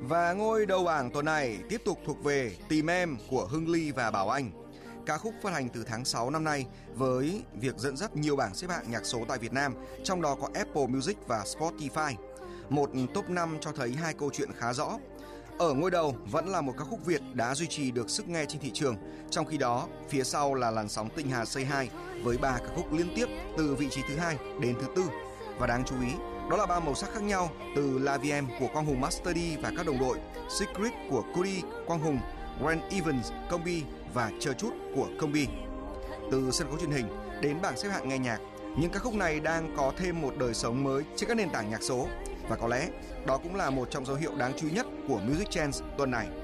Và ngôi đầu bảng tuần này tiếp tục thuộc về Tìm Em của Hưng Ly và Bảo Anh. Ca khúc phát hành từ tháng 6 năm nay với việc dẫn dắt nhiều bảng xếp hạng nhạc số tại Việt Nam, trong đó có Apple Music và Spotify. Một top 5 cho thấy hai câu chuyện khá rõ. Ở ngôi đầu vẫn là một ca khúc Việt đã duy trì được sức nghe trên thị trường, trong khi đó phía sau là làn sóng Tinh Hà Say Hi với 3 ca khúc liên tiếp từ vị trí thứ 2 đến thứ 4. Và đáng chú ý, đó là 3 màu sắc khác nhau từ La Vie Em của Quang Hùng Master D và các đồng đội, Secret của Cudi, Quang Hùng, Ren Evans, Combi và Chờ Chút của Combi. Từ sân khấu truyền hình đến bảng xếp hạng nghe nhạc, những ca khúc này đang có thêm một đời sống mới trên các nền tảng nhạc số. Và có lẽ đó cũng là một trong dấu hiệu đáng chú ý nhất của Music Trends tuần này.